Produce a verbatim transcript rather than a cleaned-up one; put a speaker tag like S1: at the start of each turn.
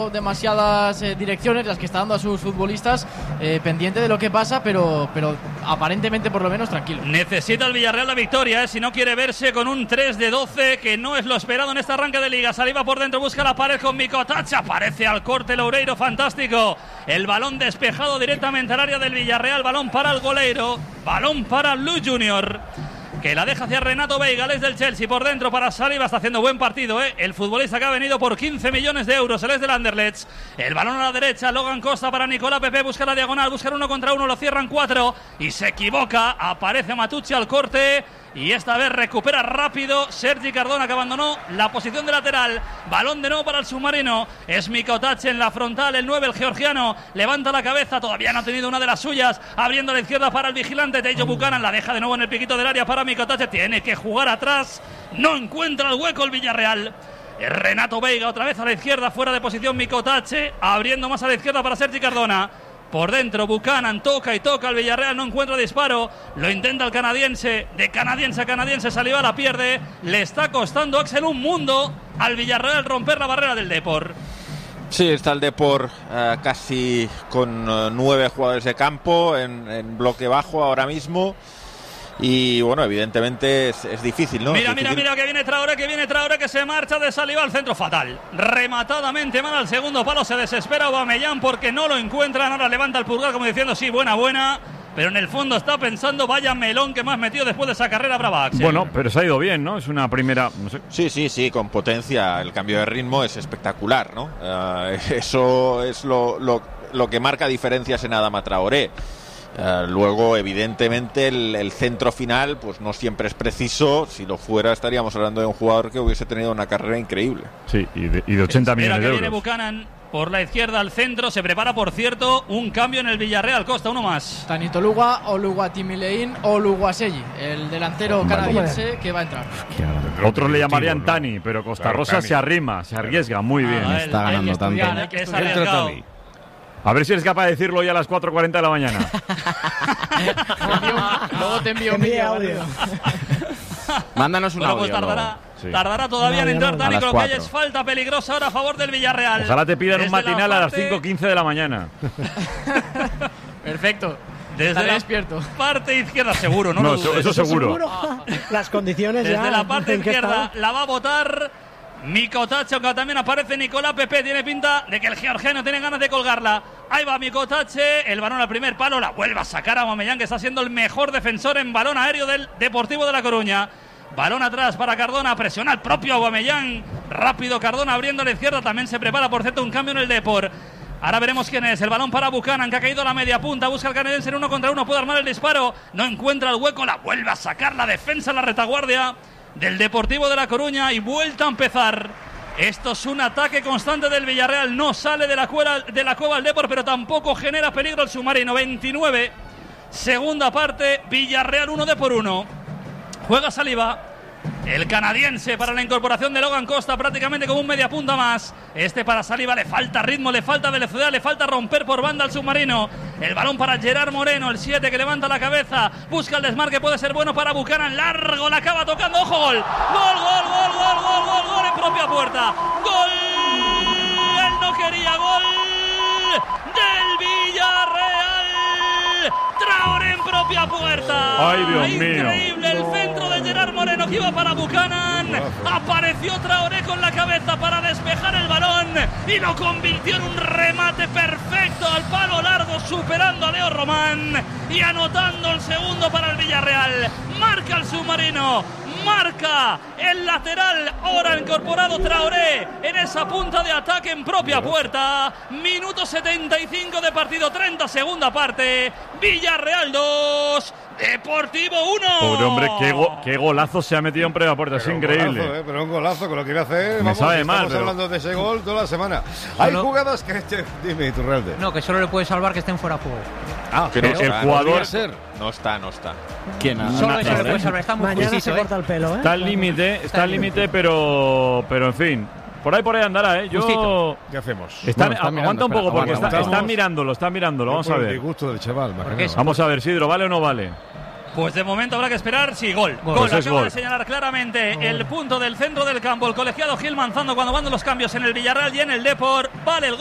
S1: demasiadas eh, direcciones las que está dando a sus futbolistas, eh, pendiente de lo que pasa, pero, pero aparentemente por lo menos tranquilo.
S2: Necesita el Villarreal la victoria, eh, si no quiere verse con un tres de doce, que no es lo esperado en este arranque de liga. Saliba por dentro, busca la pared con Mikotáchek, aparece al corte Loureiro, fantástico. El balón despejado directamente al área del Villarreal, balón para el goleiro, balón para Luis Junior, que la deja hacia Renato Veiga, el es del Chelsea, por dentro para Saliba, está haciendo buen partido, ¿eh? El futbolista que ha venido por quince millones de euros, el es del Anderlecht. El balón a la derecha, Logan Costa para Nicolás Pepe, busca la diagonal, busca uno contra uno, lo cierran cuatro y se equivoca, aparece Matucci al corte y esta vez recupera rápido Sergi Cardona, que abandonó la posición de lateral. Balón de nuevo para el submarino, es Mikotáchek en la frontal, el nueve, el georgiano, levanta la cabeza, todavía no ha tenido una de las suyas, abriendo a la izquierda para el vigilante Teijo Buchanan, la deja de nuevo en el piquito del área para Mikotáchek, tiene que jugar atrás, no encuentra el hueco el Villarreal. Renato Veiga otra vez a la izquierda, fuera de posición Mikotáchek, abriendo más a la izquierda para Sergi Cardona. Por dentro Buchanan toca y toca, el Villarreal no encuentra disparo, lo intenta el canadiense, de canadiense a canadiense, Saliba la pierde, le está costando, Axel, un mundo al Villarreal romper la barrera del Depor.
S3: Sí, está el Depor uh, casi con uh, nueve jugadores de campo en, en bloque bajo ahora mismo. Y bueno, evidentemente es, es difícil, ¿no?
S2: Mira,
S3: es
S2: mira,
S3: difícil.
S2: mira que viene Traoré, que viene Traoré, que se marcha de Saliba al centro, fatal. Rematadamente mal al segundo palo, se desespera Aubameyang porque no lo encuentran. Ahora levanta el pulgar como diciendo, sí, buena, buena. Pero en el fondo está pensando, vaya melón que me has metido después de esa carrera brava, Axel.
S4: Bueno, pero se ha ido bien, ¿no? Es una primera, no sé.
S3: Sí, sí, sí, con potencia. El cambio de ritmo es espectacular, ¿no? Uh, eso es lo, lo, lo que marca diferencias en Adama Traoré. Uh, luego, evidentemente, el, el centro final pues no siempre es preciso. Si lo fuera, estaríamos hablando de un jugador que hubiese tenido una carrera increíble.
S4: Sí, y de, y de ochenta millones de euros.
S2: Viene Buchanan por la izquierda al centro. Se prepara, por cierto, un cambio en el Villarreal. Costa, uno más.
S1: Tanito Luga, Oluwatimilein, Oluwaseyi, el delantero canadiense que va a entrar.
S4: Otros le llamarían Tani, pero Costa
S5: Claro,
S4: Rosa
S5: Tani.
S4: se arrima, se arriesga muy bien.
S2: Ah,
S6: Está
S2: el-
S6: ganando
S2: el
S6: tanto.
S2: estudiar, hay que es arriesgado.
S4: A ver si eres capaz de decirlo ya a las cuatro cuarenta de la mañana.
S1: Luego te envío un vídeo audio.
S6: Mándanos un
S2: Bueno,
S6: audio.
S2: pues tardará,
S6: luego.
S4: Sí.
S2: tardará todavía en entrar
S6: A
S2: Dani,
S6: las
S2: creo que
S6: cuatro.
S2: es falta peligrosa ahora a favor del Villarreal.
S4: Ojalá te pidan un
S2: Desde la
S4: matinal a las
S2: parte-
S4: cinco quince de la mañana.
S1: Perfecto.
S2: Desde
S1: Estaré
S2: la
S1: despierto.
S2: parte izquierda, seguro, no,
S4: No,
S2: lo
S4: eso,
S2: dudes.
S4: eso seguro.
S7: Las condiciones ya.
S2: Desde la parte
S7: ¿en qué
S2: izquierda
S7: estado?
S2: la va a votar Mikotáchek, que también aparece Nicolás Pepe. Tiene pinta de que el georgiano tiene ganas de colgarla. Ahí va Mikotáchek, el balón al primer palo, la vuelve a sacar a Aubameyang, que está siendo el mejor defensor en balón aéreo del Deportivo de La Coruña. Balón atrás para Cardona, presiona el propio Aubameyang. Rápido Cardona abriendo a la izquierda, también se prepara, por cierto, un cambio en el Depor. Ahora veremos quién es. El balón para Buchanan, que ha caído a la media punta. Busca el canadiense en uno contra uno. Puede armar el disparo. No encuentra el hueco. La vuelve a sacar la defensa, la retaguardia del Deportivo de La Coruña. Y vuelta a empezar. Esto es un ataque constante del Villarreal. No sale de la cueva, de la cueva el Depor, pero tampoco genera peligro el submarino. veintinueve. Segunda parte. Villarreal uno de por uno. Juega Saliba. El canadiense para la incorporación de Logan Costa, prácticamente como un media punta más. Este para Saliba, le falta ritmo, le falta velocidad, le falta romper por banda al submarino. El balón para Gerard Moreno, el siete, que levanta la cabeza, busca el desmarque, puede ser bueno para Buchanan, largo, la acaba tocando, ojo, gol. Gol, gol, gol, gol, gol, gol, gol en propia puerta. Gol, él no quería, gol del Villarreal. Traoré en propia puerta.
S4: Ay, Dios mío.
S2: Increíble el centro de Gerard Moreno, que iba para Buchanan. Apareció Traoré con la cabeza para despejar el balón y lo convirtió en un remate perfecto al palo largo, superando a Leo Román y anotando el segundo para el Villarreal. Marca el submarino, marca el lateral, ahora incorporado Traoré en esa punta de ataque en propia puerta. Minuto setenta y cinco de partido, treinta, segunda parte. Villarreal dos, Deportivo uno.
S4: Pobre hombre, qué, go- qué golazo se ha metido en primera puerta. Es
S5: Pero un
S4: increíble.
S5: golazo, ¿eh? Pero un golazo con lo que iba a hacer.
S4: Me
S5: Vamos,
S4: sabe
S5: estamos
S4: mal, pero-
S5: hablando de ese gol toda la semana. Hay
S8: no-
S5: jugadas que... Dime, Iturralde.
S8: No, que solo le puede salvar que estén fuera de juego.
S5: Ah,
S3: Que no
S4: el
S3: está,
S4: jugador-
S3: podría ser. No está, no está.
S6: ¿Quién ha-
S8: Solo
S6: ha-
S8: eso le
S6: ha-
S8: puede salvar. Está muy
S7: Mañana
S8: justito,
S7: se
S8: ¿eh?
S7: corta el pelo, ¿eh?
S4: Está al límite, está al límite, pero, pero en fin. Por ahí, por ahí andará, ¿eh? Yo...
S8: Justito.
S5: ¿Qué hacemos?
S4: Están,
S6: Bueno, están mirando,
S4: aguanta un poco,
S6: espera,
S4: porque
S6: aguanta,
S4: está-
S5: aguanta.
S4: están mirándolo, están mirándolo. Vamos a
S5: Por el
S4: ver.
S5: disgusto del chaval,
S8: Porque
S5: imagino.
S8: es-
S4: Vamos a ver, Sidro, ¿vale o no vale?
S2: Pues de momento habrá que esperar, sí, gol. Gol,
S4: Pues es
S2: acaba
S4: gol.
S2: de señalar claramente el punto del centro del campo, el colegiado Gil Manzano cuando van los cambios en el Villarreal y en el Depor. Vale el